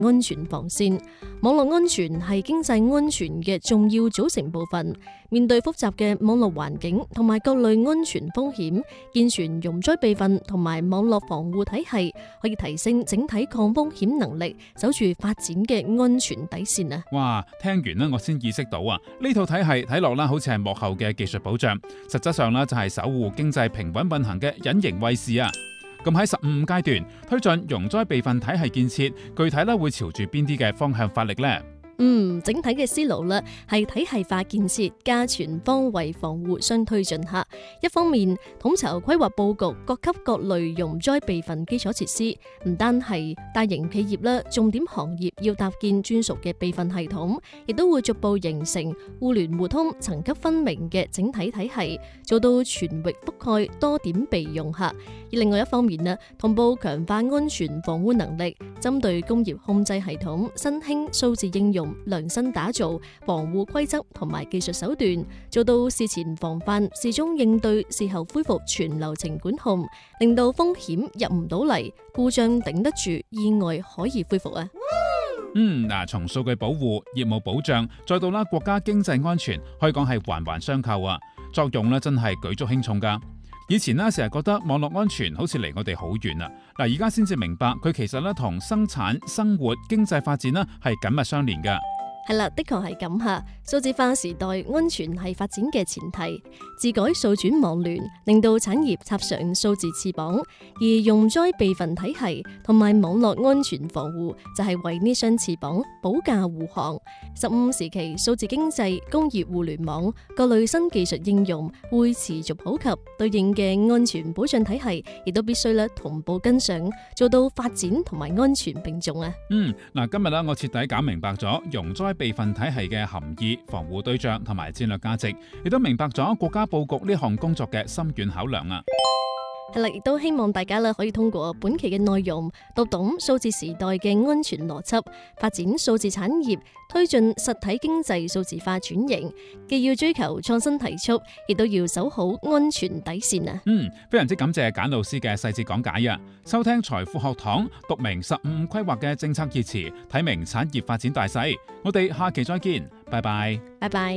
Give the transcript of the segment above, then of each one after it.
安全防線。網絡安全係經濟安全嘅重要組成部分。面對複雜嘅網絡環境同埋各類安全風險，健全容災備份同埋網絡防護體系，可以提升整體抗風險能力，守住發展嘅安全底線啊！ 哇，聽完呢，我先意識到啊，呢套體系睇落啦，好似係幕後嘅技術保障，實質上呢，就係守護經濟平穩運行嘅隱形衛士啊！咁喺15階段推進容災備份體系建設，具體咧會朝住邊啲嘅方向發力呢？ 整體嘅思路咧係體系化建設加全方位防護相推進下。一方面統籌規劃佈局各級各類容災備份基礎設施，唔單係大型企業啦，重點行業要搭建專屬嘅備份系統，亦都會逐步形成互聯互通、層級分明嘅整體體系，做到全域覆蓋、多點備用下。而另外一方面咧，同步強化安全防護能力，針對工業控制系統、新興數字應用，量身打造防護規則同埋技術手段，做到事前防範、事中應對、事後恢復全流程管控，令到風險入唔到嚟，故障頂得住，意外可以恢復啊！ 從數據保護、業務保障，再到啦國家經濟安全，可以講係環環相扣啊！作用咧真係舉足輕重噶。以前呢，成日覺得網絡安全好似離我哋好遠啊！而家先至明白佢其實咧同生產、生活、經濟發展呢係緊密相連噶。 係啦，的確係咁吓。數字化時代，安全係發展嘅前提。自改數轉網聯，令到產業插上數字翅膀，而容災備份體系同埋網絡安全防護就係為呢雙翅膀保駕護航。15時期，數字經濟、工業互聯網各類新技術應用會持續普及，對應嘅安全保障體系亦都必須咧同步跟上，做到發展同埋安全並重啊！ 今日咧我徹底搞明白咗容災備份體系嘅含義、防護對象同埋戰略價值，亦都明白咗國家佈局呢項工作嘅深遠考量啊！ 係啦，亦都希望大家可以通過本期嘅內容，讀懂數字時代嘅安全邏輯，發展數字產業，推進實體經濟數字化轉型。既要追求創新提速，亦都要守好安全底線啊！ 非常之感謝簡老師嘅細節講解啊！收聽財富學堂，讀明15規劃嘅政策熱詞，睇明產業發展大勢。我哋下期再見，拜拜。 拜拜。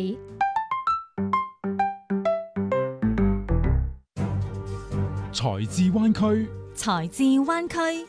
財智灣區， 財智灣區。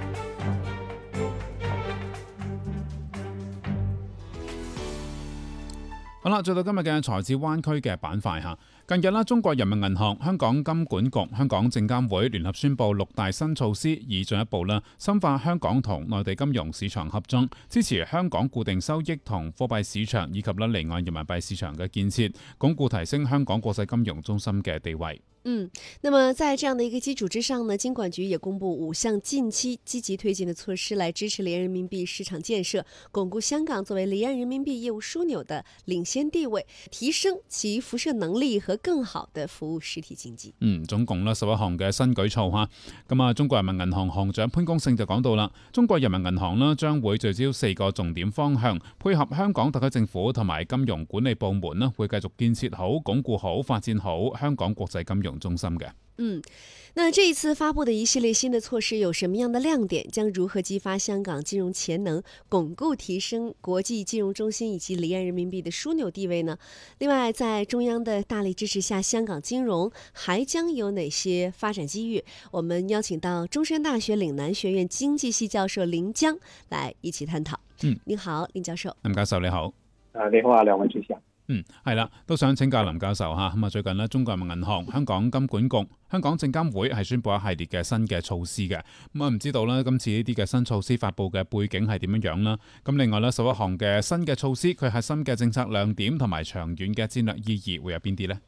好啦，做到今日嘅財智灣區嘅板塊吓。近日啦，中國人民銀行、香港金管局、香港證監會聯合宣布6大新措施，以進一步深化香港同內地金融市場合作，支持香港固定收益同貨幣市場以及離岸人民幣市場嘅建設，鞏固提升香港國際金融中心嘅地位。 那麼在這樣的一個基礎之上呢，金管局也公布5項近期積極推進的措施，來支持離岸人民幣市場建設，鞏固香港作為離岸人民幣業務樞紐的領先地位，提升其輻射能力和更好的服務實體經濟。 總共11項嘅新舉措吓。咁啊，中國人民銀行行長潘功勝就講到啦，中國人民銀行呢將會聚焦4個重點方向，配合香港特區政府同埋金融管理部門呢，會繼續建設好、鞏固好、發展好香港國際金融中心嘅。 那這一次發布的一系列新的措施有什麼樣的亮點？將如何激發香港金融潛能，鞏固提升國際金融中心以及離岸人民幣的樞紐地位呢？另外，在中央的大力支持下，香港金融還將有哪些發展機遇？我們邀請到中山大學嶺南學院經濟系教授林江來一起探討。你好，林教授。 林教授你好。 你好啊，兩位主持人。 係啦，都想請教林教授吓。咁啊，最近呢，中國人民銀行、香港金管局、香港證監會係宣布一系列嘅新嘅措施嘅。咁啊，唔知道咧，今次呢啲嘅新措施發布嘅背景係點樣樣啦？咁另外呢，11項嘅新嘅措施，佢核心嘅政策亮點同埋長遠嘅戰略意義會有邊啲呢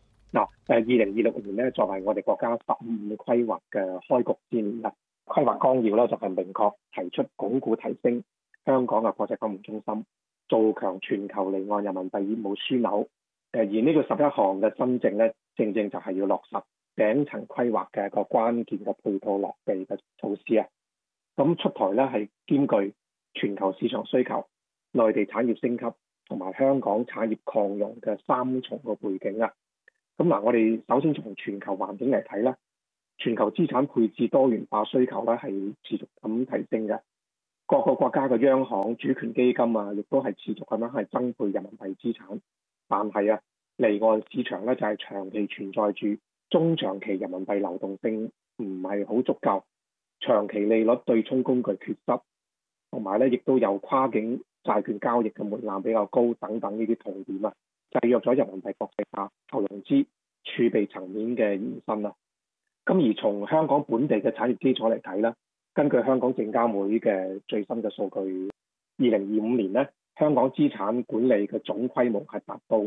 ？2026年呢，作為我哋國家15規劃嘅開局戰略，規劃綱要呢就係明確提出鞏固提升香港嘅國際金融中心，做強全球離岸人民幣業務樞紐。而呢個11項嘅新政呢，正正就係要落實頂層規劃嘅一個關鍵嘅配套落地嘅措施啊。咁出台呢係兼具全球市場需求、內地產業升級同埋香港產業擴容嘅3重個背景啊。咁嗱，我哋首先從全球環境嚟睇呢，全球資產配置多元化需求呢係持續咁提升嘅。 各個國家嘅央行、主權基金啊，亦都係持續咁樣係增配人民幣資產。但係啊，離岸市場咧就係長期存在住中長期人民幣流動性唔係好足夠，長期利率對沖工具缺失，同埋咧亦都有跨境債券交易嘅門檻比較高等等呢啲痛點啊，制約咗人民幣國際化、投融資、儲備層面嘅延伸啦。咁而從香港本地嘅產業基礎嚟睇咧，根據香港證監會嘅最新嘅數據，2025年咧，香港資產管理嘅總規模係達到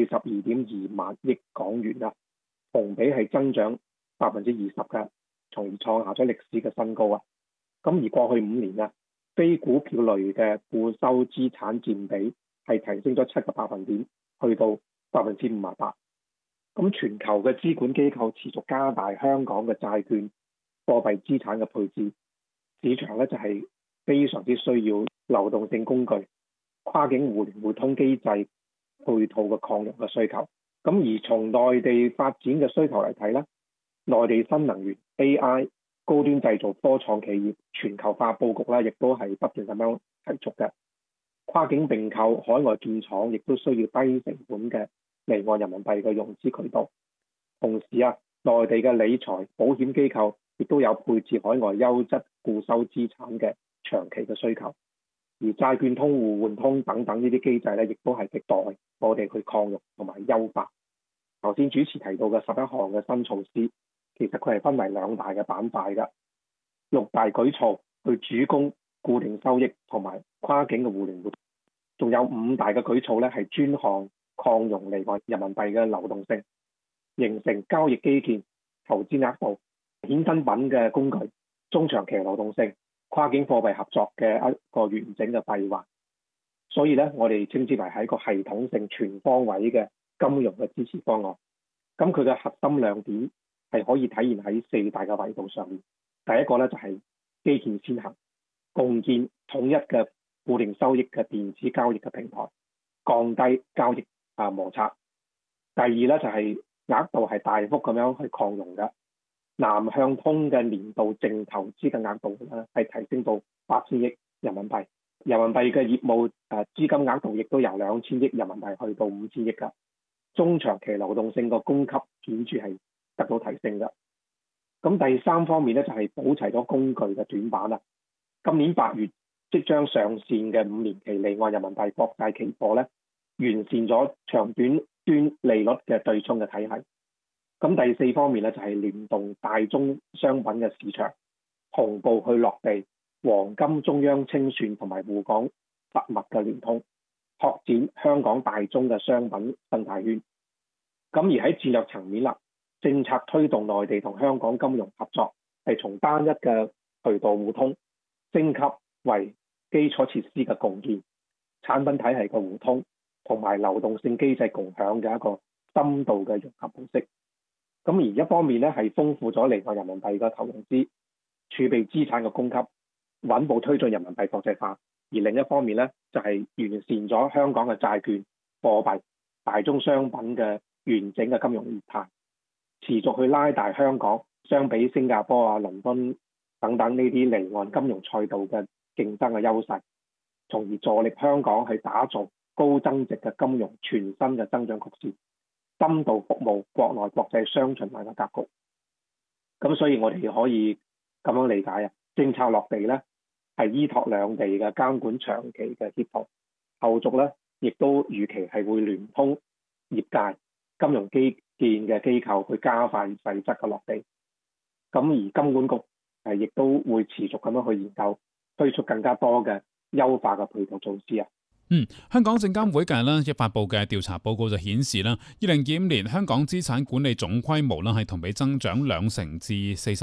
42.2萬億港元啦，同比係增長20%嘅，從而創下咗歷史嘅新高啊！咁而過去5年啊，非股票類嘅固收資產佔比係提升咗7個百分點，去到58%。咁全球嘅資管機構持續加大香港嘅債券、貨幣資產嘅配置，市場咧就係非常之需要流動性工具、跨境互聯互通機制配套嘅擴容嘅需求。咁而從內地發展嘅需求嚟睇咧，內地新能源、AI、高端製造、科創企業全球化佈局咧，亦都係不斷咁樣提速嘅。跨境並購、海外建廠，亦都需要低成本嘅離岸人民幣嘅融資渠道。同時啊，內地嘅理財保險機構亦都有配置海外優質固收資產嘅長期嘅需求。而債券通互換通等等呢啲機制咧，亦都係亟待我哋去擴容同埋優化。頭先主持提到嘅11項嘅新措施，其實佢係分為2大嘅板塊㗎。6大舉措去主攻固定收益同埋跨境嘅互聯互通，仲有5大嘅舉措咧係專項擴容離岸人民幣嘅流動性，形成交易基建、投資額度、衍生品嘅工具、中長期流動性、跨境貨幣合作嘅一個完整嘅閉環。所以咧，我哋稱之為係一個系統性全方位嘅金融嘅支持方案。咁佢嘅核心亮點係可以體現喺4大嘅維度上面。第一個咧就係基建先行，共建統一嘅固定收益嘅電子交易嘅平台，降低交易摩擦。第二咧就係額度係大幅咁樣去擴容嘅，南向通嘅年度淨投資嘅額度咧係提升到8000億人民幣，人民幣嘅業務資金額度亦都由2000億人民幣去到5000億㗎。中長期流動性個供給顯著係得到提升㗎。咁第3方面咧就係補齊咗工具嘅短板啦。今年8月即將上線嘅5年期離岸人民幣國債期貨咧，完善咗長短端利率嘅對沖嘅體系。咁第4方面咧就係聯動大宗商品嘅市場，同步去落地黃金中央清算同埋滬港實物嘅聯通，拓展香港大宗嘅商品生態圈。咁而喺戰略層面啦，政策推動內地同香港金融合作係從單一嘅渠道互通升級為基礎設施嘅共建、產品體系嘅互通同埋流動性機制共享嘅一個深度嘅融合模式。咁而一方面咧係豐富咗離岸人民幣嘅投融資、儲備資產嘅供給，穩步推進人民幣國際化；而另一方面咧就係完善咗香港嘅債券、貨幣、大宗商品嘅完整嘅金融業態，持續去拉大香港相比新加坡啊、倫敦等等呢啲離岸金融賽道嘅競爭嘅優勢，從而助力香港去打造高增值嘅金融全新嘅增長曲線，深度服務國內國際雙循環嘅格局。咁所以我哋可以咁樣理解啊，政策落地咧係依託兩地嘅監管長期嘅協同，後續咧亦都預期係會聯通業界金融基建嘅機構去加快細則嘅落地。咁而金管局亦都會持續咁樣去研究推出更加多嘅優化嘅配套措施啊。 香港證監會近日發布嘅調查報告就顯示啦，2025年香港資產管理總規模係同比增長2%至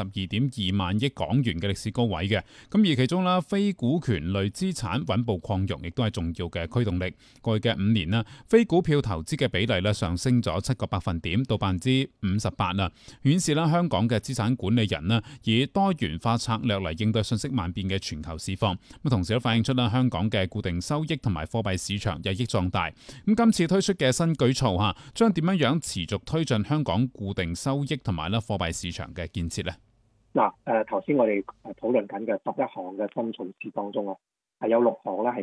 42.2萬億港元嘅歷史高位嘅。咁而其中非股權類資產穩步擴容，亦都係重要嘅驅動力。過去嘅5年非股票投資嘅比例上升咗7個百分點到58%啦，顯示香港嘅資產管理人以多元化策略嚟應對瞬息萬變嘅全球市況。咁同時都反映出香港嘅固定收益同埋貨幣市場日益壯大。咁今次推出嘅新舉措將點樣持續推進香港固定收益同埋貨幣市場嘅建設呢？ 嗱，頭先我哋討論緊嘅11項嘅新措施當中啊，係有6項咧係